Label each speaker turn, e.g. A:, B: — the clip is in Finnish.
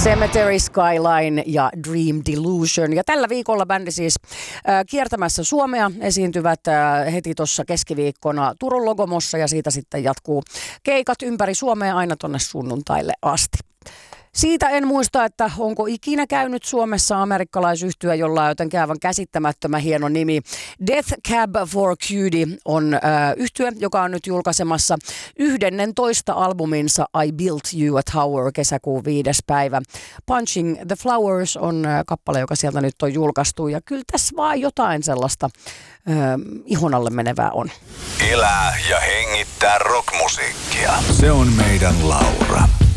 A: Cemetery Skyline ja Dream Delusion. Ja tällä viikolla bändi siis kiertämässä Suomea esiintyvät heti tuossa keskiviikkona Turun Logomossa ja siitä sitten jatkuu keikat ympäri Suomea aina tonne sunnuntaille asti. Siitä en muista, että onko ikinä käynyt Suomessa amerikkalaisyhtyö, jolla on jotenkin aivan käsittämättömän hieno nimi. Death Cab for Cutie on yhtyö, joka on nyt julkaisemassa 11. albuminsa I Built You a Tower kesäkuun 5. päivä. Punching the Flowers on kappale, joka sieltä nyt on julkaistu ja kyllä tässä vaan jotain sellaista ihon alle menevää on.
B: Elää ja hengittää rockmusiikkia. Se on meidän Laura.